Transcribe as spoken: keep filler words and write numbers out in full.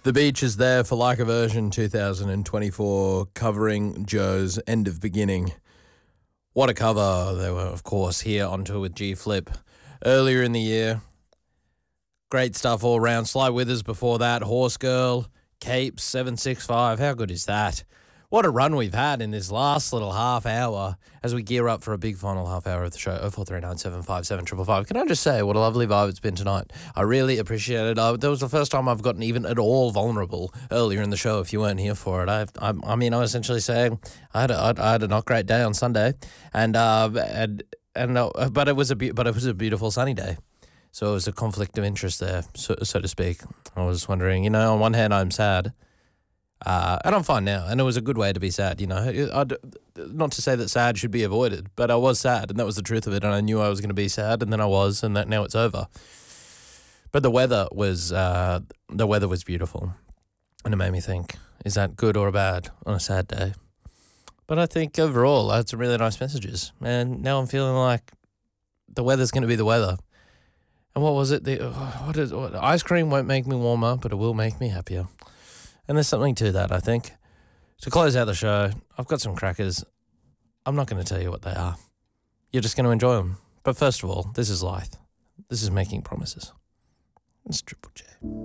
The Beach is there for Like a Version twenty twenty-four, covering Joe's End of Beginning. What a cover. They were, of course, here on tour with G-Flip earlier in the year. Great stuff all around. Sly Withers before that, Horse Girl, Capes, seven six five. How good is that? What a run we've had in this last little half hour as we gear up for a big final half hour of the show. oh four three nine seven five seven five five. Can I just say what a lovely vibe it's been tonight? I really appreciate it. I, that was the first time I've gotten even at all vulnerable earlier in the show if you weren't here for it. I I, I mean, I was essentially saying I had a, I had a not great day on Sunday, and uh, and, and uh, but it was a be- but it was a beautiful sunny day. So it was a conflict of interest there, so, so to speak. I was wondering, you know, on one hand I'm sad, Uh, and I'm fine now, and it was a good way to be sad, you know. I'd, not to say that sad should be avoided, but I was sad, and that was the truth of it, and I knew I was going to be sad, and then I was, and that now it's over. But the weather was uh, the weather was beautiful, and it made me think, is that good or bad on a sad day? But I think overall, I had some really nice messages, and now I'm feeling like the weather's going to be the weather. And what was it? The what is what, ice cream won't make me warmer, but it will make me happier. And there's something to that, I think. To close out the show, I've got some crackers. I'm not going to tell you what they are. You're just going to enjoy them. But first of all, this is Lithe. This is Making Promises. It's Triple J.